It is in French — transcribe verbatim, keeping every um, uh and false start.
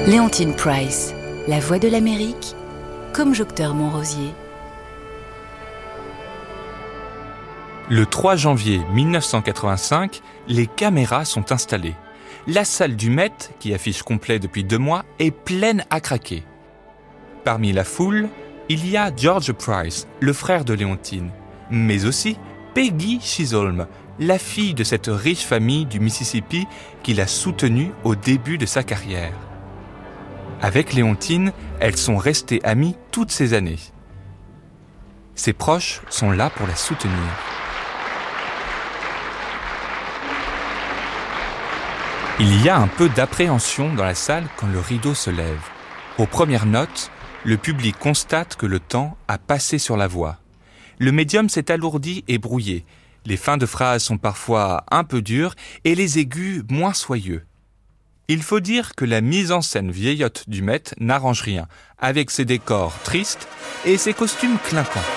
Léontine Price, la voix de l'Amérique, comme Jocteur Montrosier. Le trois janvier mille neuf cent quatre-vingt-cinq, les caméras sont installées. La salle du Met, qui affiche complet depuis deux mois, est pleine à craquer. Parmi la foule, il y a George Price, le frère de Léontine, mais aussi Peggy Chisholm, la fille de cette riche famille du Mississippi qui l'a soutenue au début de sa carrière. Avec Léontine, elles sont restées amies toutes ces années. Ses proches sont là pour la soutenir. Il y a un peu d'appréhension dans la salle quand le rideau se lève. Aux premières notes, le public constate que le temps a passé sur la voix. Le médium s'est alourdi et brouillé. Les fins de phrases sont parfois un peu dures et les aigus moins soyeux. Il faut dire que la mise en scène vieillotte du Met n'arrange rien, avec ses décors tristes et ses costumes clinquants.